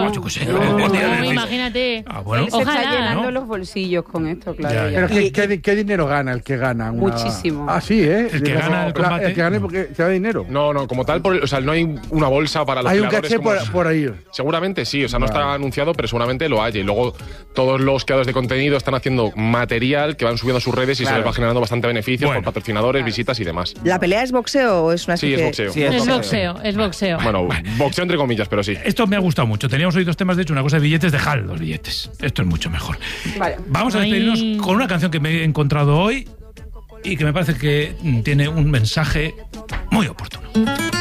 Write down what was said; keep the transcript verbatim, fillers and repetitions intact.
no, yo qué sé. No, No, no, no, no, no, imagínate. Ah, bueno. Él se Ojalá, está llenando ¿no? los bolsillos con esto, claro. Ya, ya. ya. Pero ¿qué, qué, ¿qué dinero gana el que gana? Una... Muchísimo. Ah, sí, ¿eh? El que Digo, gana el la- combate. El que gane porque te da dinero. No, no, como tal, por, o sea, no hay una bolsa para los Hay un creadores caché como por, es- por ahí. Seguramente sí, o sea, no Vale. está anunciado, pero seguramente lo haya. Y luego todos los creadores de contenido están haciendo material que van subiendo a sus redes y Claro. se les va generando bastante beneficios Bueno. por patrocinadores, visitas y demás. ¿La pelea es boxeo o es una Sí, especie es boxeo. Sí, Es boxeo, es boxeo. Bueno, boxeo entre comillas, pero sí. Esto me ha gustado mucho. Teníamos hoy dos temas, de hecho, una cosa de billetes, dejad los billetes. Esto es mucho mejor. Vale. Vamos a Ay. despedirnos con una canción que me he encontrado hoy y que me parece que mm, tiene un mensaje muy oportuno.